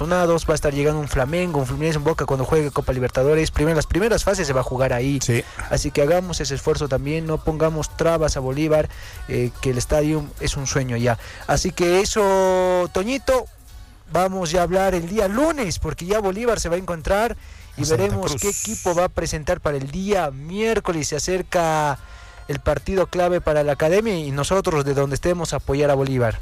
afortunados. Va a estar llegando un Flamengo, un Fluminense, un Boca cuando juegue Copa Libertadores. Las primeras fases se va a jugar ahí. Sí. Así que hagamos ese esfuerzo también, no pongamos trabas a Bolívar, que el estadio es un sueño ya. Así que eso, Toñito, vamos ya a hablar el día lunes, porque ya Bolívar se va a encontrar y veremos qué equipo va a presentar para el día miércoles. Se acerca el partido clave para la academia y nosotros de donde estemos apoyar a Bolívar.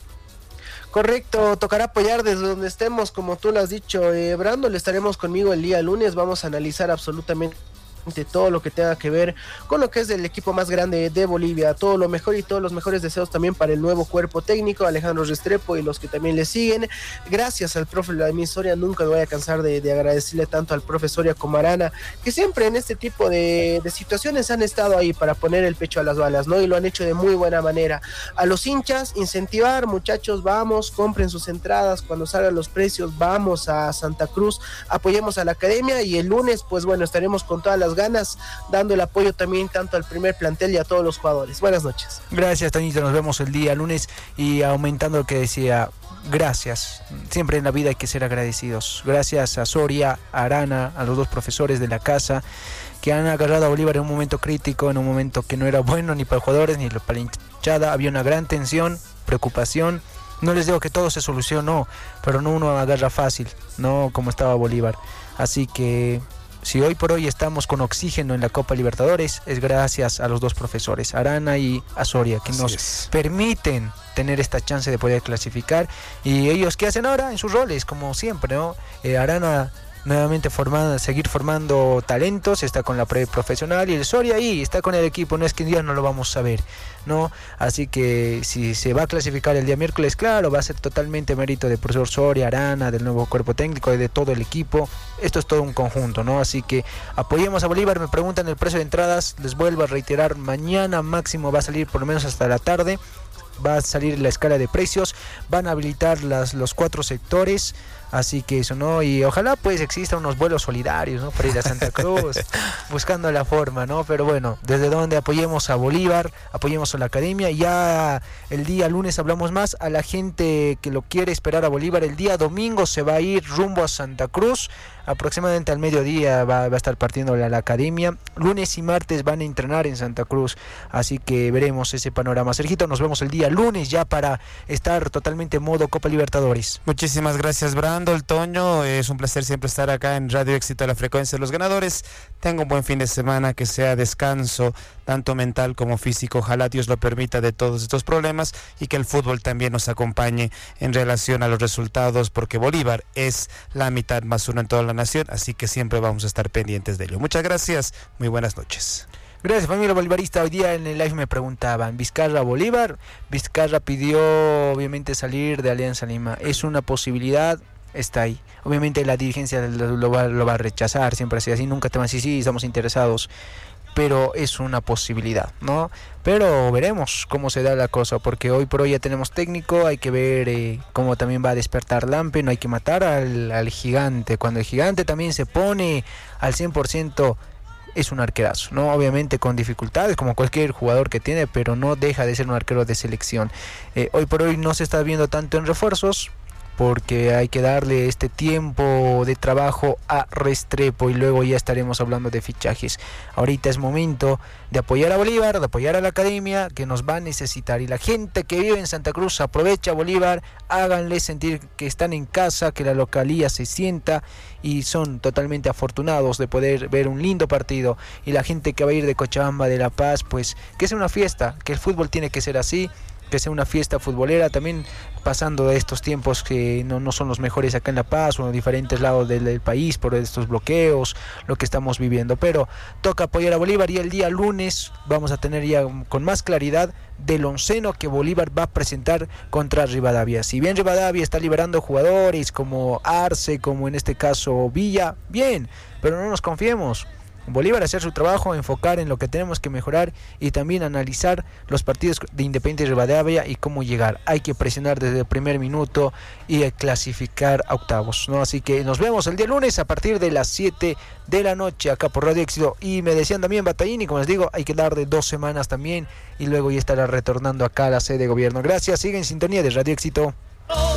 Correcto, tocará apoyar desde donde estemos, como tú lo has dicho, Brandon, estaremos conmigo el día lunes, vamos a analizar absolutamente todo lo que tenga que ver con lo que es el equipo más grande de Bolivia, todo lo mejor y todos los mejores deseos también para el nuevo cuerpo técnico, Alejandro Restrepo y los que también le siguen. Gracias al profe Vladimir Soria, nunca me voy a cansar de agradecerle tanto al profe Soria como a Arana, que siempre en este tipo de situaciones han estado ahí para poner el pecho a las balas, ¿no? Y lo han hecho de muy buena manera. A los hinchas, incentivar, muchachos, vamos, compren sus entradas, cuando salgan los precios, vamos a Santa Cruz, apoyemos a la academia y el lunes, pues bueno, estaremos con todas las ganas, dando el apoyo también tanto al primer plantel y a todos los jugadores. Buenas noches. Gracias, Toñito, nos vemos el día lunes. Y aumentando lo que decía, gracias, siempre en la vida hay que ser agradecidos. Gracias a Soria, a Arana, a los dos profesores de la casa que han agarrado a Bolívar en un momento crítico, en un momento que no era bueno ni para los jugadores ni para la hinchada. Había una gran tensión, preocupación. No les digo que todo se solucionó, pero no uno agarra fácil, no como estaba Bolívar. Así que si hoy por hoy estamos con oxígeno en la Copa Libertadores, es gracias a los dos profesores, Arana y a Soria, que nos permiten tener esta chance de poder clasificar. Y ellos, ¿qué hacen ahora? En sus roles, como siempre, ¿no? Arana nuevamente seguir formando talentos, está con la profesional, y el Soria ahí está con el equipo, no es que un día no lo vamos a ver, ¿no? Así que si se va a clasificar el día miércoles, claro, va a ser totalmente mérito del profesor Soria, Arana, del nuevo cuerpo técnico y de todo el equipo. Esto es todo un conjunto, ¿no? Así que apoyemos a Bolívar. Me preguntan el precio de entradas, les vuelvo a reiterar, mañana máximo va a salir por lo menos hasta la tarde. Va a salir la escala de precios, van a habilitar los 4 sectores, así que eso, ¿no? Y ojalá pues existan unos vuelos solidarios, ¿no? Para ir a Santa Cruz, buscando la forma, ¿no? Pero bueno, desde donde apoyemos a Bolívar, apoyemos a la academia. Ya el día lunes hablamos más. A la gente que lo quiere esperar a Bolívar, el día domingo se va a ir rumbo a Santa Cruz, aproximadamente al mediodía va a estar partiendo la academia. Lunes y martes van a entrenar en Santa Cruz, así que veremos ese panorama. Sergito, nos vemos el día lunes ya para estar totalmente en modo Copa Libertadores. Muchísimas gracias, Brando, el Toño, es un placer siempre estar acá en Radio Éxito, la frecuencia de los ganadores. Tenga un buen fin de semana, que sea descanso tanto mental como físico, ojalá Dios lo permita, de todos estos problemas, y que el fútbol también nos acompañe en relación a los resultados, porque Bolívar es la mitad más uno en toda la nación, así que siempre vamos a estar pendientes de ello. Muchas gracias, muy buenas noches. Gracias, familia bolivarista. Hoy día en el live me preguntaban, ¿Vizcarra Bolívar? Vizcarra pidió obviamente salir de Alianza Lima. ¿Es una posibilidad? Está ahí. Obviamente la dirigencia lo va a rechazar, siempre así, nunca te van a decir, sí, estamos interesados, pero es una posibilidad, ¿no? Pero veremos cómo se da la cosa, porque hoy por hoy ya tenemos técnico, hay que ver cómo también va a despertar Lampe, no hay que matar al gigante. Cuando el gigante también se pone al 100%, es un arquerazo, ¿no? Obviamente con dificultades, como cualquier jugador que tiene, pero no deja de ser un arquero de selección. Hoy por hoy no se está viendo tanto en refuerzos, porque hay que darle este tiempo de trabajo a Restrepo y luego ya estaremos hablando de fichajes. Ahorita es momento de apoyar a Bolívar, de apoyar a la academia, que nos va a necesitar, y la gente que vive en Santa Cruz aprovecha a Bolívar, háganle sentir que están en casa, que la localía se sienta, y son totalmente afortunados de poder ver un lindo partido. Y la gente que va a ir de Cochabamba, de La Paz, pues que sea una fiesta, que el fútbol tiene que ser así, que sea una fiesta futbolera, también pasando de estos tiempos que no son los mejores acá en La Paz o en diferentes lados del país por estos bloqueos, lo que estamos viviendo. Pero toca apoyar a Bolívar, y el día lunes vamos a tener ya con más claridad del onceno que Bolívar va a presentar contra Rivadavia. Si bien Rivadavia está liberando jugadores como Arce, como en este caso Villa, bien, pero no nos confiemos. Bolívar hacer su trabajo, enfocar en lo que tenemos que mejorar y también analizar los partidos de Independiente Rivadavia y cómo llegar. Hay que presionar desde el primer minuto y clasificar a octavos, ¿no? Así que nos vemos el día lunes a partir de las 7 de la noche acá por Radio Éxito. Y me decían también Bataín, y como les digo, hay que dar de 2 semanas también, y luego ya estará retornando acá a la sede de gobierno. Gracias, sigue en sintonía de Radio Éxito.